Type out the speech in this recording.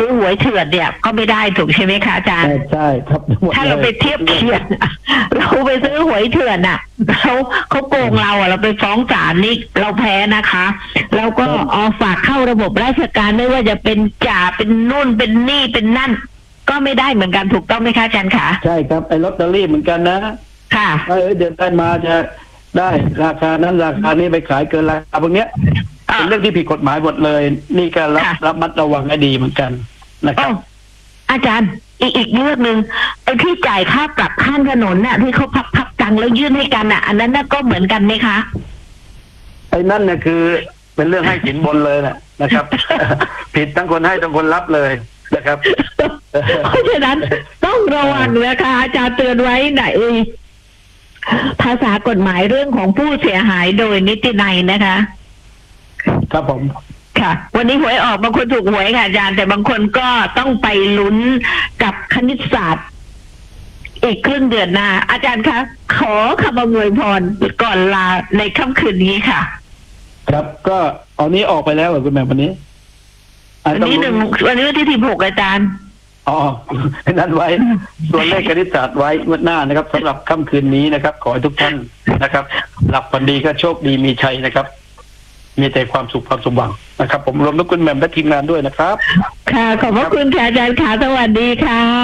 อหวยเถื่อนเนี่ยก็ไม่ได้ถูกใช่ไหมคะอาจารย์ใช่ครับถ้าเราไปเทียบเคียงเราไปซื้อหวยเถื่อนอ่ะเขาโกงเราอ่ะเราไปฟ้องศาลนี่เราแพ้นะคะเราก็เอาฝากเข้าระบบราชการไม่ว่าจะเป็นจ่าเป็นนู่นเป็นนี่เป็นนั่นก็ไม่ได้เหมือนกันถูกต้องไหมคะอาจารย์คะใช่ครับไอ้ลอตเตอรี่เหมือนกันนะค่ะเดือนได้มาจะได้ราคานั้นราคานี้ไปขายเกินราคาพวกเนี้ยเป็นเรื่องที่ผิดกฎหมายหมดเลยนี่ก็รับมัดระวังให้ดีเหมือนกันนะครับอาจารย์อีกเรื่องหนึ่งไอ้ที่จ่ายค่าปรับข้างถนนน่ะที่เขาพับตังแล้วยื่นให้กันน่ะอันนั้นน่ะก็เหมือนกันไหมคะไอ้นั่นเนี่ยคือเป็นเรื่องให้สินบนเลยนะครับ ผิดทั้งคนให้ทั้งคนรับเลยนะครับเพราะฉะนั้นต้องระวังนะคะอาจารย์เตือนไว้ไหนภาษากฎหมายเรื่องของผู้เสียหายโดยนิตินัยนะคะครับผมค่ะวันนี้หวยออกบางคนถูกหวยค่ะอาจารย์แต่บางคนก็ต้องไปลุ้นกับคณิตศาสตร์อีกครึ่งเดือนหน้าอาจารย์คะขอคำอวยพรก่อนลาในค่ำคืนนี้ค่ะครับก็เอานี้ออกไปแล้วคุณแม่วันนี้วันนี้วันที่16อาจารย์นั่นไว้ส่วนเลขคณิตศาสตร์ไว้งวดหน้านะครับสำหรับค่ำคืนนี้นะครับขอให้ทุกท่านนะครับหลับฝันดีก็โชคดีมีชัยนะครับมีแต่ความสุขความสมหวังนะครับผมรวมทั้งคุณแหม่มและทีมงานด้วยนะครับค่ะขอบพระคุณค่ะอาจารย์ค่ะสวัสดีค่ะ